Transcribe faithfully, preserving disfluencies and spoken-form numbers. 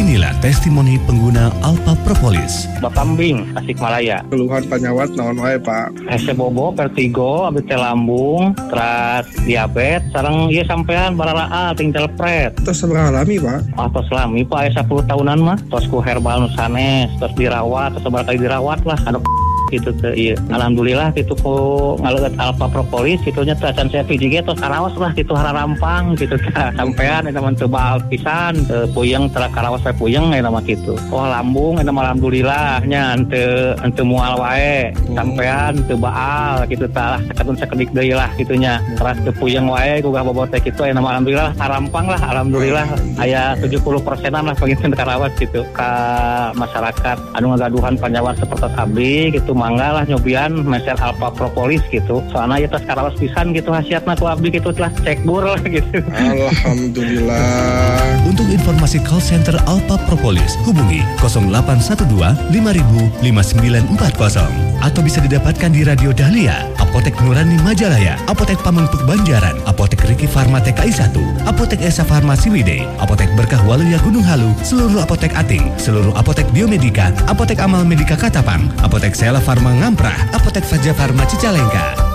Inilah testimoni pengguna Alpha Propolis. Bakambing, Tasikmalaya. Keluhan penyawat naon wae Pak? Hese bobo, vertigo, abis teh lambung, terus diabetes, sareng ieu sampean bararaal ting telepret. Terus seberapa lami Pak? Atos lami Pak, aya sepuluh tahunan mah. Tos ku herbal nu sanes, tos dirawat, tos seberapa kali dirawat lah. Anu gitu teh ieu. Alhamdulillah kitu ku ngaleut Alpha Propolis kitu nya teh can saya piji ge tos karaos lah kitu hararampang gitu teh. Sampean eta mah teu baal pisan, teu puyeng tara karaos we puyeng eta mah kitu. Oh lambung eta mah alhamdulillah nya henteu henteu moal wae. Sampean teu baal kitu tah sakatun sakedik deui lah kitu nya. Teras teu puyeng wae gugah bobot teh kitu aya mah alhamdulillah harampang lah alhamdulillah aya tujuh puluh persenan lah panginten karaos gitu ka masyarakat anu ngagaduhan panjawat sapertos abdi gitu. Mangga lah nyobian meser Alpha Propolis gitu. Soalnya ya tas karawas pisan gitu hasiatna ku abdi gitu telah cek bur lah gitu. Alhamdulillah. Untuk informasi call center Alpha Propolis, hubungi nol delapan satu dua lima nol nol lima sembilan empat nol atau bisa didapatkan di Radio Dahlia, Apotek Nurani Majalaya, Apotek Pamengpeuk Banjaran, Apotek Riki Farma T K I satu, Apotek Esa Farma Ciwidey, Apotek Berkah Waluya Gunung Halu, seluruh apotek Ating, seluruh apotek Biomedika, Apotek Amal Medika Katapang, Apotek Sela Farma Ngamprah, Apotek Faja Farma Cicalengka.